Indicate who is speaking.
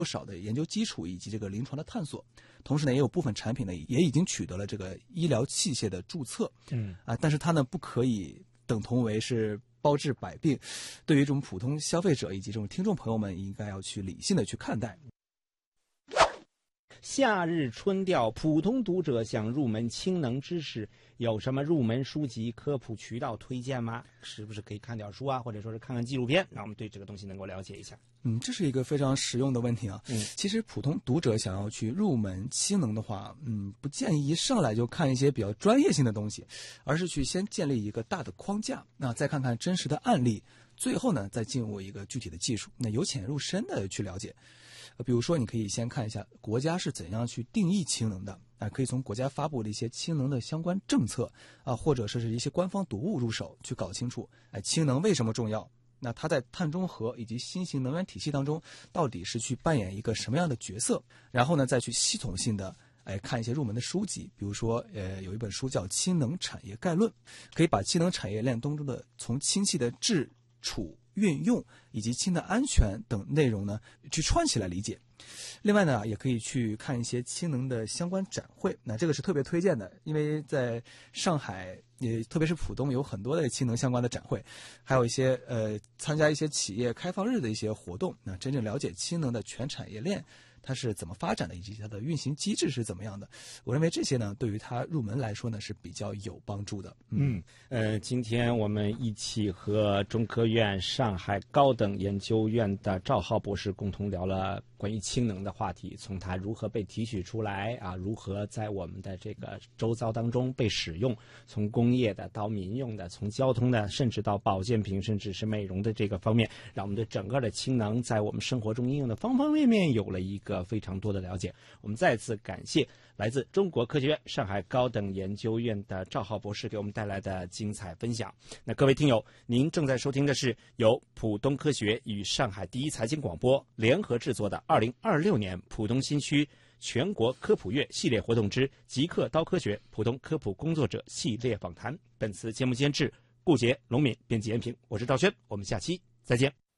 Speaker 1: 不少的研究基础以及这个临床的探索，同时呢，也有部分产品呢也已经取得了这个医疗器械的注册，但是它呢不可以等同为是包治百病。对于这种普通消费者以及这种听众朋友们，应该要去理性的去看待。
Speaker 2: 夏日春调，普通读者想入门氢能知识，有什么入门书籍、科普渠道推荐吗？是不是可以看点书啊，或者说是看看纪录片，让我们对这个东西能够了解一下？
Speaker 1: 这是一个非常实用的问题啊。其实普通读者想要去入门氢能的话，不建议一上来就看一些比较专业性的东西，而是去先建立一个大的框架，那再看看真实的案例，最后呢再进入一个具体的技术，那由浅入深的去了解。比如说你可以先看一下国家是怎样去定义氢能的，可以从国家发布的一些氢能的相关政策或者是一些官方读物入手，去搞清楚氢能为什么重要，那它在碳中和以及新型能源体系当中到底是去扮演一个什么样的角色，然后呢再去系统性的看一些入门的书籍，比如说有一本书叫《氢能产业概论》，可以把氢能产业链当中的从氢气的制储、运用以及氢的安全等内容呢去串起来理解。另外呢，也可以去看一些氢能的相关展会，那这个是特别推荐的，因为在上海也特别是浦东有很多的氢能相关的展会，还有一些参加一些企业开放日的一些活动，那真正了解氢能的全产业链它是怎么发展的，以及它的运行机制是怎么样的。我认为这些呢，对于它入门来说呢是比较有帮助的。
Speaker 2: 今天我们一起和中科院上海高等研究院的赵浩博士共同聊了关于氢能的话题，从它如何被提取出来如何在我们的这个周遭当中被使用，从工业的到民用的，从交通的，甚至到保健品，甚至是美容的这个方面，让我们对整个的氢能在我们生活中应用的方方面面有了一个非常多的了解。我们再次感谢来自中国科学院上海高等研究院的赵浩博士给我们带来的精彩分享。那各位听友，您正在收听的是由浦东科学与上海第一财经广播联合制作的2026年浦东新区全国科普月系列活动之极客刀科学浦东科普工作者系列访谈。本次节目监制顾杰、龙敏，编辑严平，我是赵轩，我们下期再见。